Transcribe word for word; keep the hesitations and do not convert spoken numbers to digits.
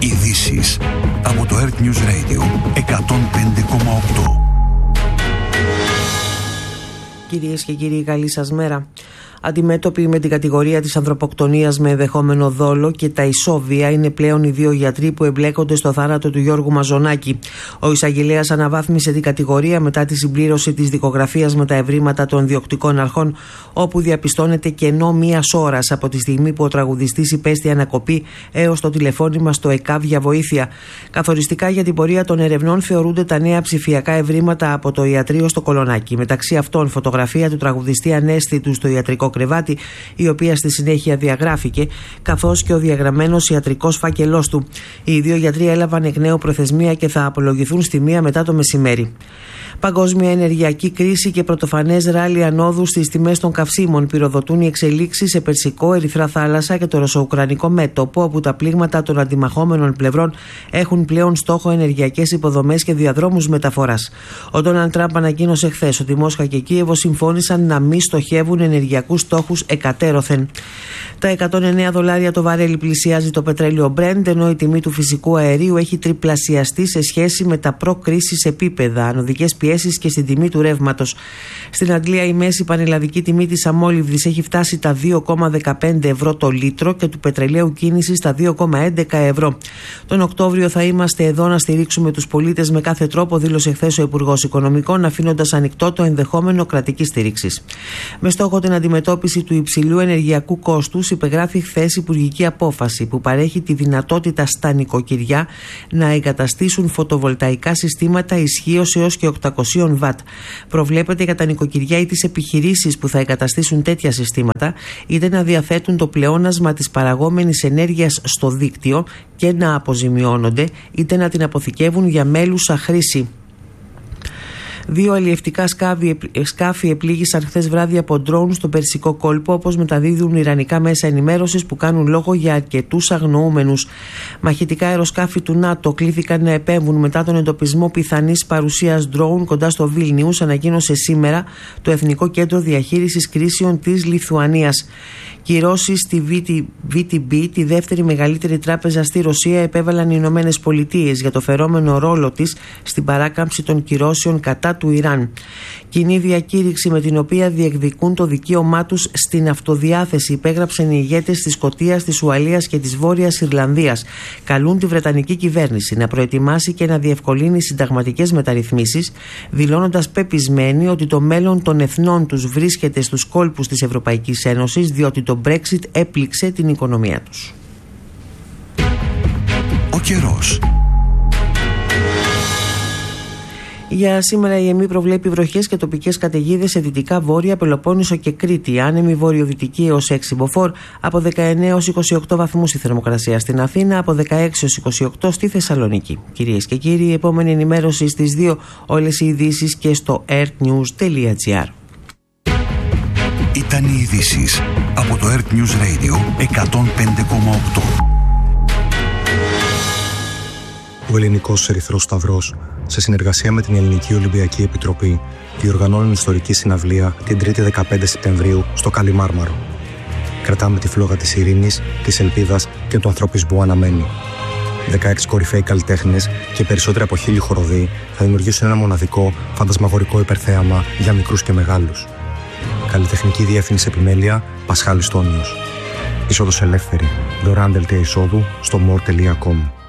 Ειδήσεις από το Earth News Radio εκατόν πέντε κόμμα οκτώ. Κυρίες και κύριοι, καλή σας μέρα. Αντιμέτωποι με την κατηγορία της ανθρωποκτονίας με ενδεχόμενο δόλο και τα ισόβια είναι πλέον οι δύο γιατροί που εμπλέκονται στο θάνατο του Γιώργου Μαζονάκη. Ο εισαγγελέας αναβάθμισε την κατηγορία μετά τη συμπλήρωση της δικογραφίας με τα ευρήματα των διοκτικών αρχών, όπου διαπιστώνεται κενό μίας ώρας από τη στιγμή που ο τραγουδιστής υπέστη ανακοπή έως το τηλεφώνημα στο ΕΚΑΒ για βοήθεια. Καθοριστικά για την πορεία των ερευνών θεωρούνται τα νέα ψηφιακά ευρήματα από το ιατρείο στο Κολονάκι. Μεταξύ αυτών, φωτογραφία του τραγουδιστή ανέστητου στο ιατρικό κρεβάτι, η οποία στη συνέχεια διαγράφηκε, καθώς και ο διαγραμμένος ιατρικός φάκελός του. Οι δύο γιατροί έλαβαν εκ νέου προθεσμία και θα απολογηθούν στη μία μετά το μεσημέρι. Παγκόσμια ενεργειακή κρίση και πρωτοφανές ράλι ανόδου στις τιμές των καυσίμων πυροδοτούν οι εξελίξεις σε Περσικό, Ερυθρά Θάλασσα και το ρωσο-ουκρανικό μέτωπο, όπου τα πλήγματα των αντιμαχόμενων πλευρών έχουν πλέον στόχο ενεργειακές υποδομές και διαδρόμους μεταφοράς. Ο Ντόναλντ Τραμπ ανακοίνωσε χθες ότι Μόσχα και Κίεβο συμφώνησαν να μην στοχεύουν ενεργειακούς στόχους εκατέρωθεν. Τα εκατόν εννέα δολάρια το βαρέλι πλησιάζει το πετρέλαιο Brent, ενώ η τιμή του φυσικού αερίου έχει τριπλασιαστεί σε σχέση με τα προ-κρίσης επίπεδα, ανωδικές πιέσεις και στην τιμή του ρεύματος. Στην Αγγλία η μέση πανελλαδική τιμή της αμόλυβδης έχει φτάσει τα δύο κόμμα δεκαπέντε ευρώ το λίτρο και του πετρελαίου κίνηση στα δύο κόμμα έντεκα ευρώ. Τον Οκτώβριο θα είμαστε εδώ να στηρίξουμε τους πολίτες με κάθε τρόπο, δήλωσε χθες ο Υπουργός Οικονομικών, αφήνοντας ανοιχτό το ενδεχόμενο κρατικής στήριξης. Με στόχο την αντιμετώπιση του υψηλού ενεργειακού κόστους, υπεγράφει χθες υπουργική απόφαση που παρέχει τη δυνατότητα στα νοικοκυριά να εγκαταστήσουν φωτοβολταϊκά συστήματα ισχύως έως και οκτακόσια βατ. Προβλέπεται για τα νοικοκυριά ή τις επιχειρήσεις που θα εγκαταστήσουν τέτοια συστήματα είτε να διαθέτουν το πλεόνασμα της παραγόμενης ενέργειας στο δίκτυο και να αποζημιώνονται, είτε να την αποθηκεύουν για μέλουσα χρήση. Δύο αλλιευτικά σκάφη επλήγησαν χθες βράδυ από ντρόουν στο Περσικό κόλπο, όπως μεταδίδουν ιρανικά μέσα ενημέρωσης που κάνουν λόγο για αρκετούς αγνοούμενους. Μαχητικά αεροσκάφη του ΝΑΤΟ κλήθηκαν να επέμβουν μετά τον εντοπισμό πιθανής παρουσίας ντρόουν κοντά στο Βίλνιους, ανακοίνωσε σήμερα το Εθνικό Κέντρο Διαχείρισης Κρίσεων της Λιθουανίας. Κυρώσεις στη βι τι μπι, τη δεύτερη μεγαλύτερη τράπεζα στη Ρωσία, επέβαλαν οι Ηνωμένες Πολιτείες για το φερόμενο ρόλο της στην παράκαμψη των κυρώσεων κατά του Ιράν. Κοινή διακήρυξη με την οποία διεκδικούν το δικαίωμά τους στην αυτοδιάθεση υπέγραψαν οι ηγέτες της Σκωτίας, της Ουαλίας και της Βόρειας Ιρλανδίας. Καλούν τη Βρετανική κυβέρνηση να προετοιμάσει και να διευκολύνει συνταγματικές μεταρρυθμίσεις, δηλώνοντας πεπισμένοι ότι το μέλλον των εθνών τους βρίσκεται στους κόλπους της Ευρωπαϊκής Ένωσης, διότι το Brexit έπληξε την οικονομία τους. Ο καιρός. Για σήμερα η ΕΜΗ προβλέπει βροχές και τοπικές καταιγίδες σε δυτικά Βόρεια, Πελοπόννησο και Κρήτη. Άνεμη βορειοδυτική έως έξι μποφόρ, από δεκαεννέα έως είκοσι οκτώ βαθμούς η θερμοκρασία στην Αθήνα, από δεκαέξι έως είκοσι οκτώ στη Θεσσαλονίκη. Κυρίες και κύριοι, η επόμενη ενημέρωση στις δύο, όλες οι ειδήσεις και στο earthnews τελεία gr. Ήταν οι ειδήσεις από το Earth News Radio εκατόν πέντε κόμμα οκτώ. Ο Ελληνικός Ερυθρός Σταυρός, σε συνεργασία με την Ελληνική Ολυμπιακή Επιτροπή, διοργανώνουν ιστορική συναυλία την Τρίτη δεκαπέντε Σεπτεμβρίου στο Καλιμάρμαρο. Κρατάμε τη φλόγα της ειρήνης, της ελπίδας και του ανθρωπισμού που αναμένει. δεκαέξι κορυφαίοι καλλιτέχνες και περισσότεροι από χίλιοι χοροδοί θα δημιουργήσουν ένα μοναδικό, φαντασμαγορικό υπερθέαμα για μικρούς και μεγάλους. Καλλιτεχνική διεύθυνση επιμέλεια Πασχάλης Τόνιος. Είσοδος ελεύθερη. Δωρεάν δελτία εισόδου στο more τελεία com.